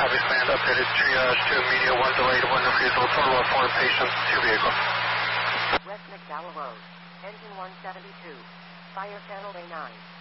Copy, stand updated triage, 2 immediate, 1 delayed, 1 refusal, total of 4 patients, 2 vehicles. West McDowell Road, engine 172, fire channel A9.